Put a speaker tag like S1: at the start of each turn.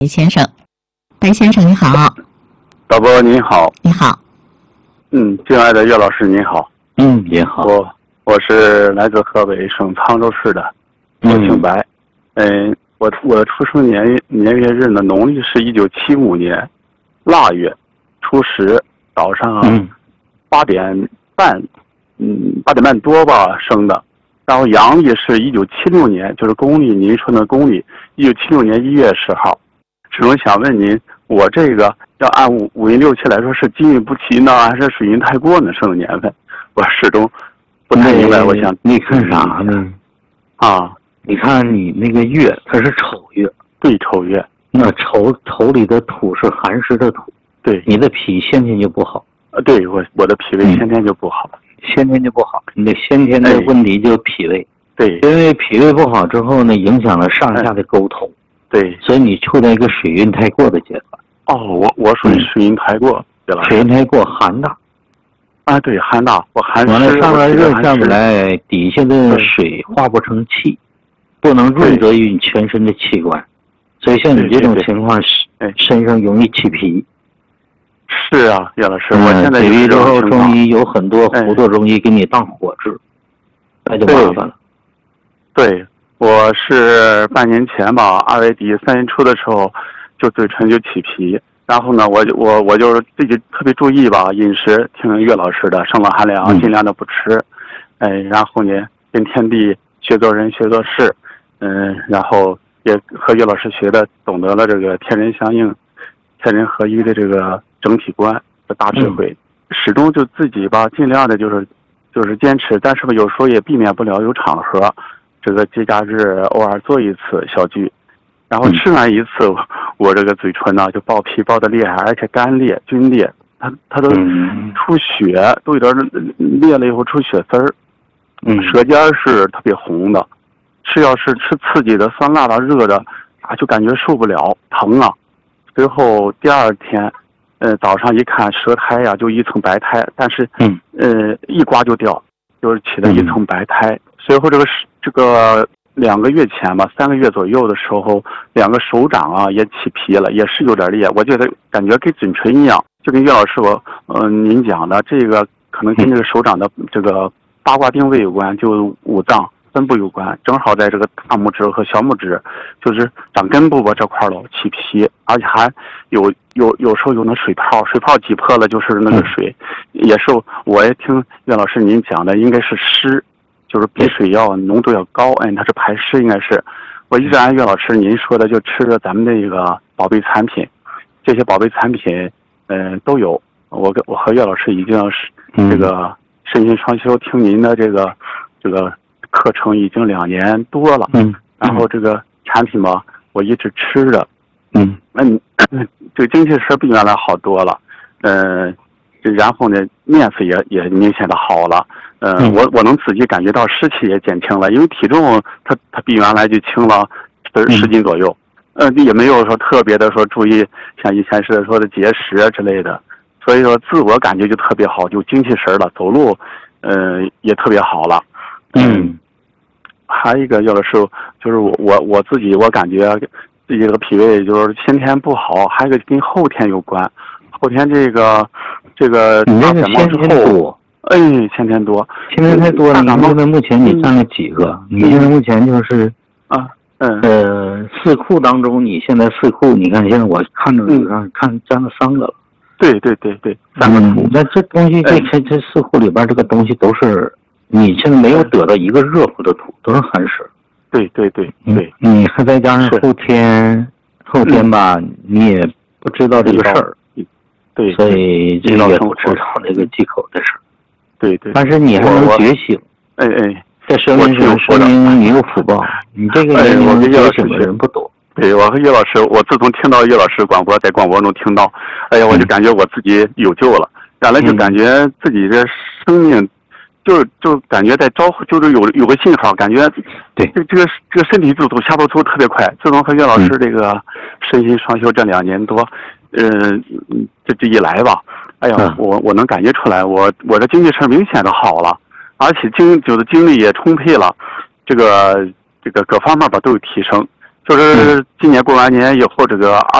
S1: 先生，白先生你好。
S2: 导播您好。
S1: 你好。
S2: 敬爱的岳老师您好。
S3: 你好。
S2: 我是来自河北省沧州市的，我姓白。我的出生年月日呢，农历是1975年腊月初10早上8点半多吧生的，然后阳历是1976年，就是公历，您说的公历1976年1月10号。始终想问您，我这个要按五运六气来说是金运不齐呢，还是水运太过呢？生的年份，我始终不太明白。我想
S3: 你看啥呢？你看你那个月，它是丑月。
S2: 对，丑月。
S3: 那丑里的土是寒湿的土。
S2: 对，
S3: 你的脾先天就不好。
S2: 对，我的脾胃先天就不好。
S3: 先天就不好，你的先天的问题就是脾胃。
S2: 对，
S3: 因为脾胃不好之后呢，影响了上下的沟通。
S2: 对，
S3: 所以你处在一个水运太过的阶段。
S2: 我属于水运太过，对吧？
S3: 水运太过，寒大。
S2: 对，寒大，我寒湿。
S3: 完了，上来热下不来，底下的水化不成气，不能润泽于你全身的器官，所以像你这种情况，身上容易起皮。
S2: 是啊，岳老师，我现在
S3: 起皮之后，中医有很多糊涂中医给你当火治，那就麻烦了。
S2: 对。我是半年前吧，2月底3月初的时候，就嘴唇就起皮，然后呢，我就是自己特别注意吧，饮食听岳老师的，生冷寒凉尽量的不吃，然后呢，跟天地学做人学做事，然后也和岳老师学的，懂得了这个天人相应、天人合一的这个整体观的大智慧，始终就自己吧，尽量的就是坚持，但是吧，有时候也避免不了有场合。这个节假日偶尔做一次小聚，然后吃完一次，我这个嘴唇呢就爆皮爆得厉害，而且干裂、皲裂，它都出血，都有点裂了以后出血丝儿，舌尖是特别红的，要是吃刺激的、酸辣的、热的就感觉受不了，疼啊。最后第二天，早上一看舌苔就一层白苔，但是一刮就掉，就是起了一层白苔。随后这个2个月前吧，3个月左右的时候，2个手掌也起皮了，也是有点裂。我觉得感觉跟嘴唇一样，就跟岳老师您讲的这个可能跟这个手掌的这个八卦定位有关，就五脏分布有关，正好在这个大拇指和小拇指，就是掌根部吧这块了起皮，而且还有时候有那水泡挤破了，就是那个水，也是我也听岳老师您讲的，应该是湿。就是比水要浓度要高，它是排湿，应该是。我一直按岳老师您说的，就吃着咱们这个宝贝产品，这些宝贝产品，都有。我和岳老师已经是这个身心双修，听您的这个课程已经2年多了。然后这个产品嘛，我一直吃着。这个精气神比原来好多了。然后呢，面子也明显的好了。我能自己感觉到湿气也减轻了，因为体重它比原来就轻了10斤左右，也没有说特别的说注意像以前是说的节食之类的，所以说自我感觉就特别好，就精气神了，走路也特别好了。还有一个有的时候就是我自己我感觉自己这个脾胃就是先天不好，还有一个跟后天有关，后天这个
S3: 大感冒之后。
S2: 先天多，
S3: 先天太多了。你现在目前你占了几个？你现在目前就是4库当中，你现在4库，你看现在我看着看占了3个了。
S2: 对，3个库。
S3: 那这东西这4库里边这个东西都是你现在没有得到一个热乎的土，都是寒湿。
S2: 对。
S3: 你还再加上后天吧，你也不知道这个事儿。
S2: 对，
S3: 所以这个也不知道那个忌口的事儿。
S2: 对，
S3: 但是你还能觉醒，这说明你有福报。你这个人能觉醒的人不多。
S2: 对，我和岳老师，我自从听到岳老师广播，在广播中听到，我就感觉我自己有救了。原来就感觉自己的生命，就感觉在招呼，就是有个信号，感觉
S3: 对
S2: 这个身体下坡速特别快。自从和岳老师这个身心双修这2年多，这一来吧。我能感觉出来，我的精气神明显的好了，而且精力也充沛了，这个各方面吧都有提升。 就是今年过完年以后，这个